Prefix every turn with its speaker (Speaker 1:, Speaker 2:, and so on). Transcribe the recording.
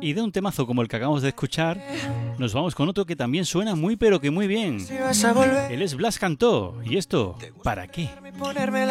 Speaker 1: Y de un temazo como el que acabamos de escuchar, nos vamos con otro que también suena muy pero que muy bien. Él es Blas Cantó. ¿Y esto? ¿Para qué?